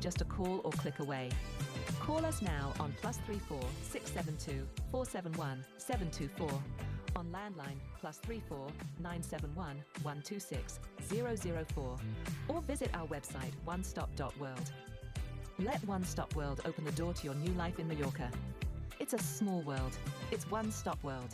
just a call or click away. Call us now on +34 672 471 724, on landline +34 971 126 004, or visit our website onestop.world. Let One Stop World open the door to your new life in Mallorca. It's a small world. It's One Stop World.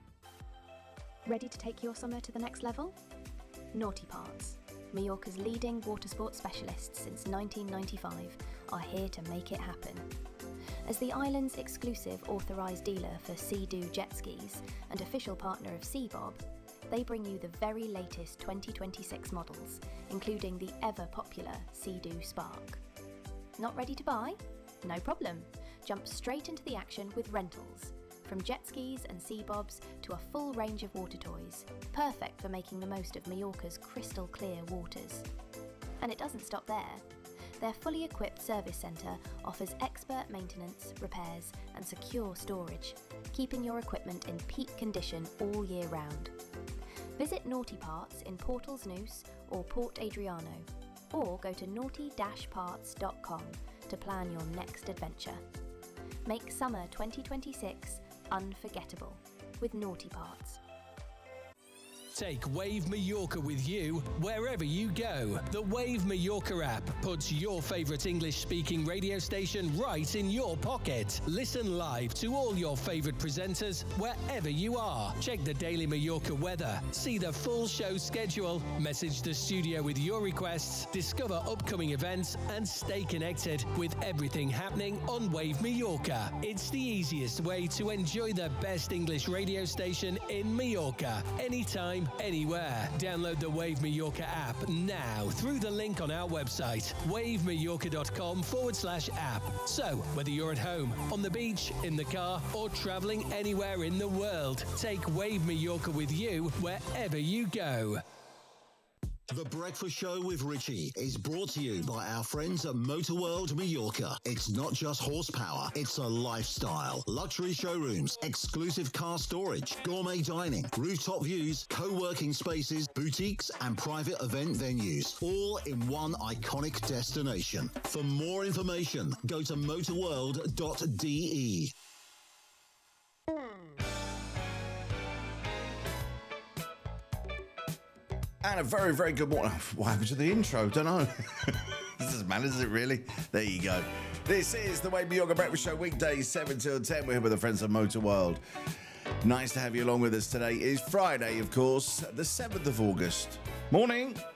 Ready to take your summer to the next level? Naughty Parts, Mallorca's leading water sports specialists since 1995, are here to make it happen. As the island's exclusive authorised dealer for Sea-Doo jet skis and official partner of Seabob, they bring you the very latest 2026 models, including the ever-popular Sea-Doo Spark. Not ready to buy? No problem. Jump straight into the action with rentals. From jet skis and Seabobs to a full range of water toys, perfect for making the most of Mallorca's crystal clear waters. And it doesn't stop there. Their fully equipped service centre offers expert maintenance, repairs and secure storage, keeping your equipment in peak condition all year round. Visit Naughty Parts in Portals Noose or Port Adriano, or go to naughty-parts.com to plan your next adventure. Make summer 2026 unforgettable with Naughty Parts. Take Wave Mallorca with you wherever you go. The Wave Mallorca app puts your favourite English-speaking radio station right in your pocket. Listen live to all your favourite presenters wherever you are. Check the daily Mallorca weather, see the full show schedule, message the studio with your requests, discover upcoming events and stay connected with everything happening on Wave Mallorca. It's the easiest way to enjoy the best English radio station in Mallorca, anytime, anywhere. Download the Wave Mallorca app now through the link on our website, wavemallorca.com/app. So, whether you're at home, on the beach, in the car, or traveling anywhere in the world, take Wave Mallorca with you wherever you go. The Breakfast Show with Richie is brought to you by our friends at Motor World Mallorca. It's not just horsepower, it's a lifestyle. Luxury showrooms, exclusive car storage, gourmet dining, rooftop views, co-working spaces, boutiques and private event venues, all in one iconic destination. For more information, go to motorworld.de. And a very, very good morning. What happened to the intro? Don't know. This doesn't matter, does it really? There you go. This is the Wave Mallorca Breakfast Show, weekdays 7 till 10. We're here with the friends of Motor World. Nice to have you along with us today. It is Friday, of course, the 7th of August. Morning.